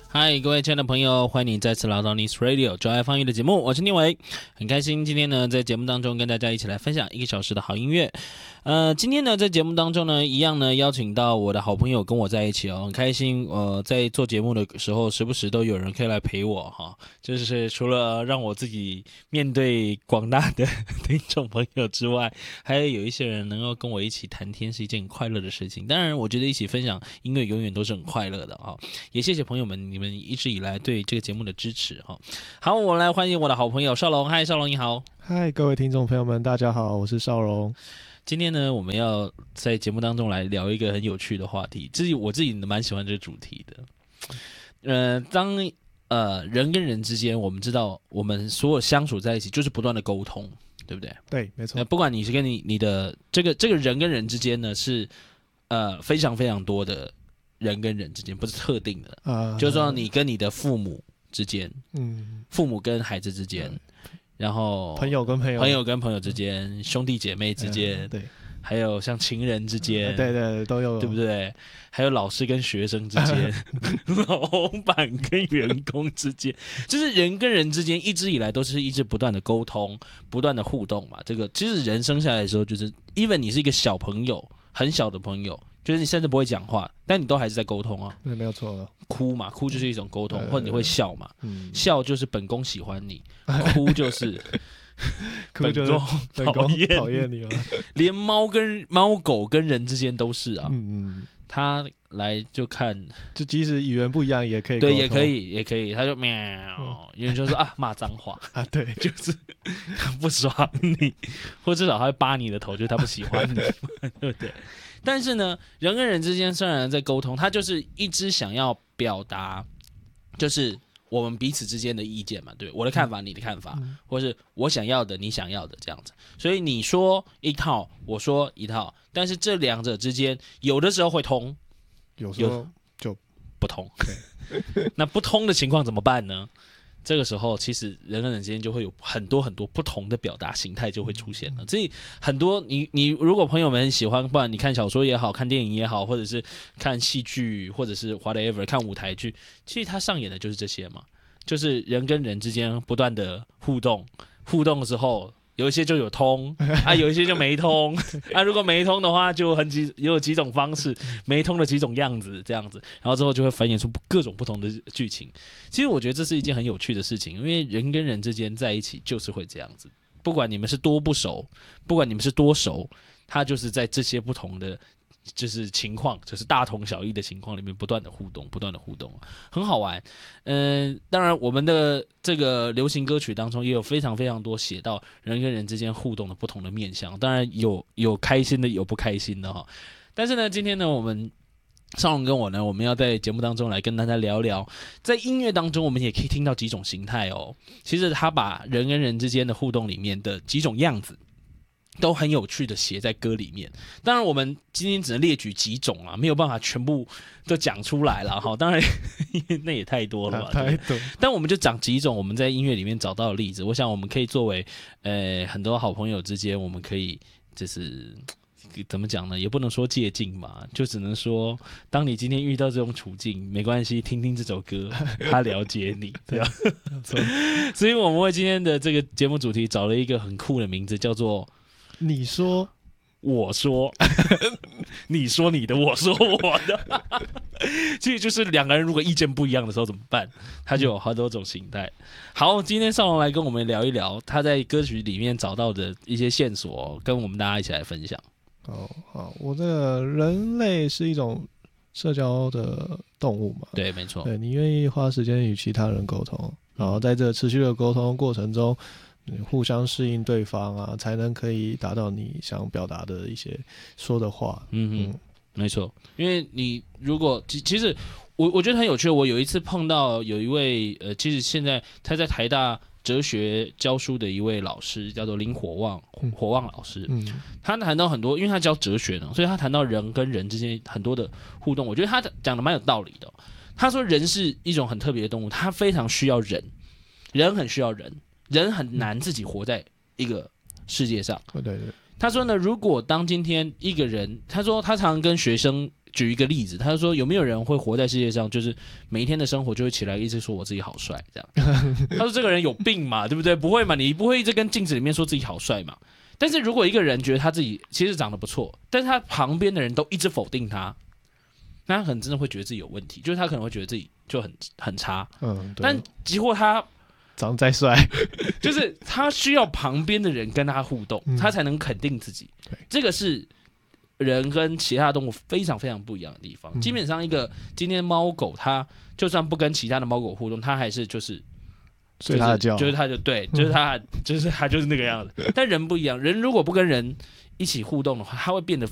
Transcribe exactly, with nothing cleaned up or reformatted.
嗨，各位亲爱的朋友，欢迎你再次来到 Nice Radio 就爱放乐的节目，我是聂伟，很开心今天呢在节目当中跟大家一起来分享一个小时的好音乐。呃，今天呢在节目当中呢，一样呢邀请到我的好朋友跟我在一起哦，很开心。呃，在做节目的时候，时不时都有人可以来陪我哈，就是除了让我自己面对广大的听众朋友之外，还有有一些人能够跟我一起谈天，是一件很快乐的事情。当然，我觉得一起分享音乐永远都是很快乐的啊。也谢谢朋友们，你们一直以来对这个节目的支持哈。好，我们来欢迎我的好朋友少龙。嗨，少龙你好。 嗨，各位听众朋友们，大家好，我是少龙。 今天呢，我们要在节目当中来聊一个很有趣的话题，自己我自己蛮喜欢这个主题的。呃，当呃人跟人之间，我们知道我们所有相处在一起，就是不断的沟通，对不对？ 对，没错。 不管你是跟你你的这个这个人跟人之间呢，是呃非常非常多的人跟人之间，不是特定的，呃、就是说你跟你的父母之间，嗯，父母跟孩子之间。然后朋友跟朋友， 朋友跟朋友之间，嗯、兄弟姐妹之间， 嗯，对， 还有像情人之间， 嗯，对对都有， 对不对？还有老师跟学生之间，老板跟员工之间，就是人跟人之间一直以来都是一直不断的沟通，不断的互动嘛。这个其实人生下来的时候，就是 even 你是一个小朋友，很小的朋友。就是你甚至不会讲话，但你都还是在沟通啊。 对，没有错了。 哭嘛，哭就是一种沟通，或者你会笑嘛， 嗯，笑就是本宫喜欢你，哭就是本宫讨厌讨厌你了。 连猫跟猫狗跟人之间都是啊。 嗯嗯， 他来就看， 就即使语言不一样也可以沟通， 对，也可以，也可以。他就喵，有人就说啊骂脏话啊，对， 就是不爽你，或至少他会扒你的头，就是他不喜欢你，对不对？但是呢，人跟人之间虽然在沟通，他就是一直想要表达，就是我们彼此之间的意见嘛，对，我的看法，你的看法，嗯、或是我想要的，你想要的这样子。所以你说一套，我说一套，但是这两者之间有的时候会通， 有时候就不通。那不通的情况怎么办呢？这个时候，其实人跟人之间就会有很多很多不同的表达形态就会出现了。所以很多你你如果朋友们喜欢，不然你看小说也好看电影也好，或者是看戏剧，或者是 whatever 看舞台剧，其实他上演的就是这些嘛，就是人跟人之间不断的互动，互动的时候。有一些就有通啊，有一些就没通啊。如果没通的话，就很几有几种方式，没通的几种样子这样子，然后之后就会繁衍出各种不同的剧情。其实我觉得这是一件很有趣的事情，因为人跟人之间在一起就是会这样子，不管你们是多不熟，不管你们是多熟，他就是在这些不同的。就是情况，就是大同小异的情况里面不断的互动，不断的互动，很好玩。嗯、呃，当然我们的这个流行歌曲当中也有非常非常多写到人跟人之间互动的不同的面向，当然有有开心的，有不开心的哈。但是呢，今天呢，我们少龙跟我呢，我们要在节目当中来跟大家聊聊，在音乐当中我们也可以听到几种形态哦。其实他把人跟人之间的互动里面的几种样子。都很有趣的写在歌里面，当然我们今天只能列举几种啊，没有办法全部都讲出来了哈。当然那也太多了吧， 太多。 但我们就讲几种我们在音乐里面找到的例子，我想我们可以作为呃很多好朋友之间，我们可以就是怎么讲呢？也不能说借鉴嘛，就只能说，当你今天遇到这种处境，没关系，听听这首歌，他了解你，对吧？所以我们为今天的这个节目主题找了一个很酷的名字，叫做。 你说， 我说，你说你的，我说我的，其实就是两个人如果意见不一样的时候怎么办？他就有好多种形态。好，今天少龙来跟我们聊一聊他在歌曲里面找到的一些线索，跟我们大家一起来分享。 哦，好，我这个人类是一种社交的动物嘛？ 对，没错。 对，你愿意花时间与其他人沟通，然后在这持续的沟通过程中。互相适应对方啊，才能可以达到你想表达的一些说的话。 嗯嗯，没错。因为你如果其其实我我觉得很有趣。我有一次碰到有一位呃，其实现在他在台大哲学教书的一位老师，叫做林火旺，火旺老师。嗯，他谈到很多，因为他教哲学呢，所以他谈到人跟人之间很多的互动，我觉得他讲的蛮有道理的。他说人是一种很特别的动物，他非常需要人，人很需要人。人很难自己活在一个世界上。 对对对。 他说呢，如果当今天一个人，他说他常跟学生举一个例子，他就说有没有人会活在世界上，就是每一天的生活就会起来一直说我自己好帅这样？他说这个人有病嘛，对不对？不会嘛，你不会一直跟镜子里面说自己好帅嘛？但是如果一个人觉得他自己其实长得不错，但是他旁边的人都一直否定他，那他可能真的会觉得自己有问题，就是他可能会觉得自己就很很差。 嗯，对。 但结果他长得再帅， 就是他需要旁边的人跟他互动， 嗯、 他才能肯定自己。这个是人跟其他动物非常非常不一样的地方。嗯、基本上，一个今天猫狗，它就算不跟其他的猫狗互动，它还是就是睡它的觉， 就是它就对，就是它，就是它就是那个样子。但人不一样，人如果不跟人一起互动的话，它会变得